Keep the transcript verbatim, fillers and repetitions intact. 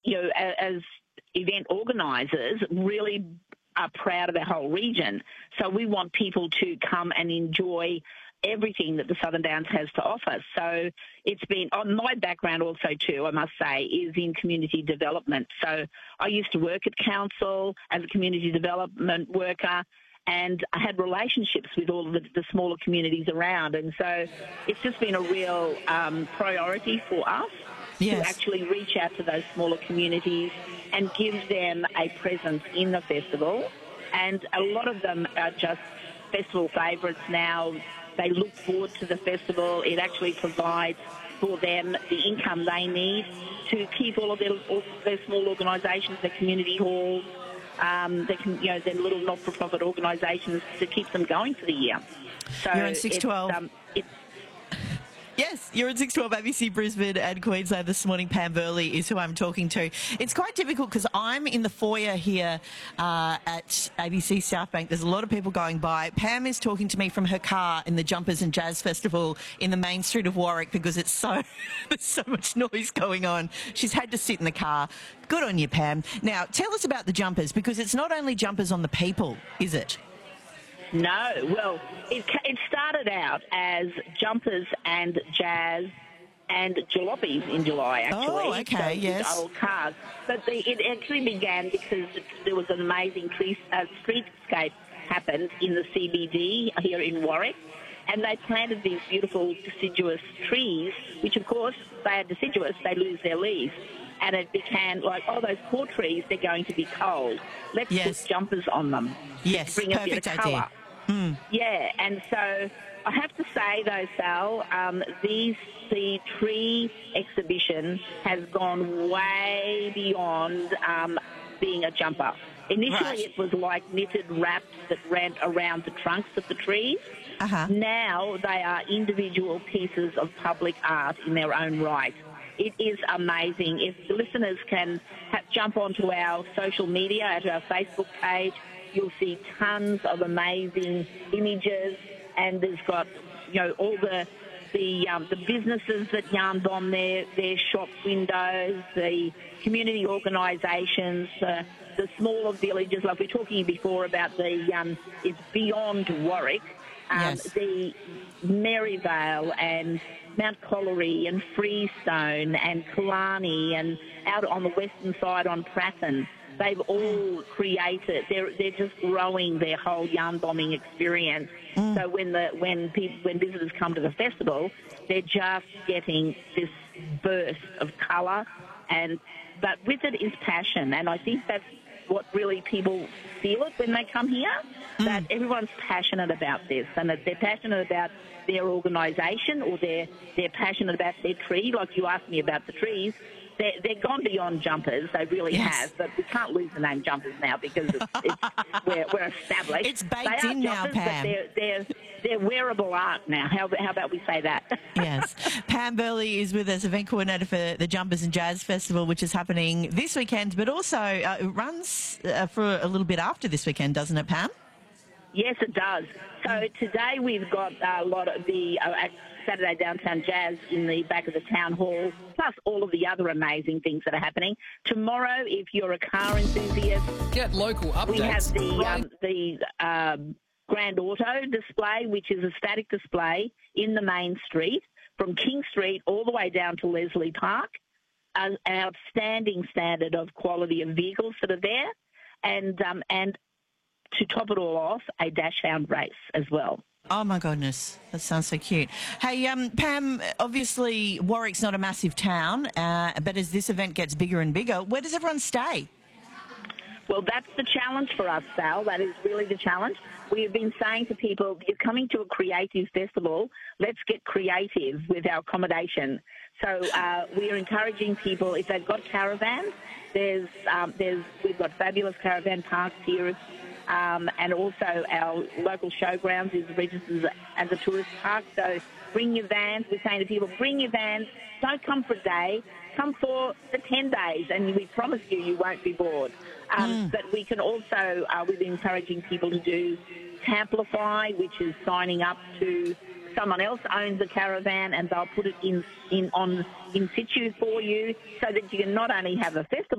you know, a- as event organisers, really are proud of our whole region. So we want people to come and enjoy everything that the Southern Downs has to offer. So it's been, on my background also too, I must say, is in community development. So I used to work at council as a community development worker, and I had relationships with all of the, the smaller communities around. And so it's just been a real um, priority for us Yes. to actually reach out to those smaller communities and give them a presence in the festival. And a lot of them are just festival favourites now. They look forward to the festival. It actually provides for them the income they need to keep all of their, all their small organisations, their community halls, um, their, you know, their little not-for-profit organisations, to keep them going for the year. So You're on six twelve. Um, it's, Yes, you're at six twelve A B C Brisbane and Queensland this morning. Pam Burley is who I'm talking to. It's quite difficult because I'm in the foyer here uh, at A B C South Bank. There's a lot of people going by. Pam is talking to me from her car in the Jumpers and Jazz Festival in the main street of Warwick because it's so there's so much noise going on. She's had to sit in the car. Good on you, Pam. Now, tell us about the Jumpers, because it's not only jumpers on the people, is it? No, well, it, it started out as jumpers and jazz and jalopies in July, actually. Oh, okay, so yes. Old cars. But the, it actually began because there was an amazing tree, uh, streetscape happened in the C B D here in Warwick, and they planted these beautiful deciduous trees, which, of course, they are deciduous, they lose their leaves. And it became like, oh, those poor trees, they're going to be cold. Let's Yes. put jumpers on them. Yes, Bring a bit perfect of idea. colour. Mm. Yeah, and so I have to say, though, Sal, um, these, the tree exhibition has gone way beyond um, being a jumper. Initially, Right. it was like knitted wraps that ran around the trunks of the trees. Uh-huh. Now they are individual pieces of public art in their own right. It is amazing. If the listeners can ha- jump onto our social media, at our Facebook page, you'll see tons of amazing images, and there's got, you know, all the the um, the businesses that yarn bomb their their shop windows, the community organisations, uh, the smaller villages. Like we were talking before about the um, it's beyond Warwick, um, Yes. the Maryvale and Mount Collery and Freestone and Killarney and out on the western side on Prathen. They've all created. They're they're just growing their whole yarn bombing experience. Mm. So when the when people when visitors come to the festival, they're just getting this burst of colour, and but with it is passion, and I think that's what really people feel it when they come here. Mm. That everyone's passionate about this, and that they're passionate about their organisation, or they're they're passionate about their tree. Like you asked me about the trees. They're, they're gone beyond jumpers, they really Yes. have, but we can't lose the name jumpers now because it's, it's, we're, we're established. It's baked they are in now, jumpers, Pam. But they're, they're, they're wearable art now. How, how about we say that? Yes. Pam Burley is with us, event coordinator for the Jumpers and Jazz Festival, which is happening this weekend, but also uh, it runs uh, for a little bit after this weekend, doesn't it, Pam? Yes, it does. So today we've got a lot of the uh, Saturday Downtown Jazz in the back of the town hall, plus all of the other amazing things that are happening. Tomorrow, if you're a car enthusiast, Get local updates. we have the right- um, the um, Grand Auto display, which is a static display in the main street from King Street all the way down to Leslie Park. Uh, an outstanding standard of quality of vehicles that are there, and um, and to top it all off, a dash hound race as well. Oh, my goodness. That sounds so cute. Hey, um, Pam, obviously Warwick's not a massive town, uh, but as this event gets bigger and bigger, where does everyone stay? Well, that's the challenge for us, Sal. That is really the challenge. We have been saying to people, you're coming to a creative festival, let's get creative with our accommodation. So uh, we are encouraging people, if they've got caravans, there's, um, there's, we've got fabulous caravan parks here, um, and also our local showgrounds is registered as a tourist park. So bring your vans. We're saying to people, bring your vans. Don't come for a day. Come for the ten days, and we promise you, you won't be bored. Um, Mm. But we can also, uh, we've been encouraging people to do Camplify, which is signing up to someone else owns a caravan and they'll put it in, in on in situ for you, so that you can not only have a festival